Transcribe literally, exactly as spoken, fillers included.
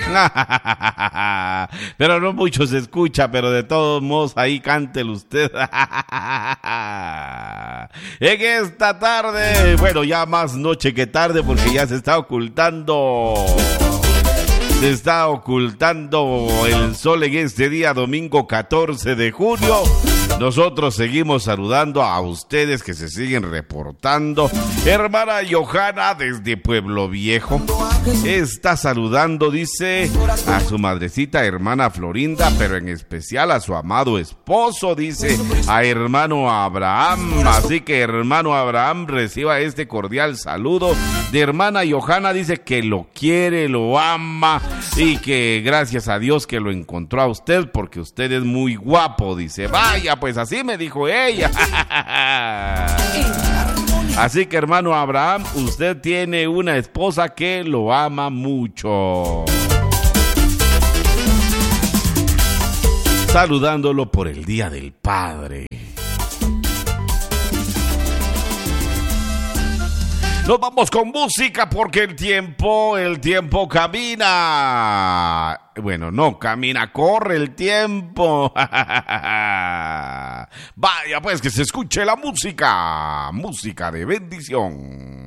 Pero no mucho se escucha, pero de todos modos ahí cántelo usted. En esta tarde, bueno, ya más noche que tarde porque ya se está ocultando. Se está ocultando el sol en este día, domingo catorce de junio. Nosotros seguimos saludando a ustedes que se siguen reportando. Hermana Johanna desde Pueblo Viejo está saludando, dice, a su madrecita, hermana Florinda, pero en especial a su amado esposo, dice, a hermano Abraham. Así que hermano Abraham, reciba este cordial saludo de hermana Johanna. Dice que lo quiere, lo ama y que gracias a Dios que lo encontró a usted porque usted es muy guapo, dice. Vaya, pues así me dijo ella. Así que hermano Abraham, usted tiene una esposa que lo ama mucho. Saludándolo por el Día del Padre. Nos vamos con música porque el tiempo, el tiempo camina. Bueno, no camina, corre el tiempo. Vaya, pues que se escuche la música. Música de bendición.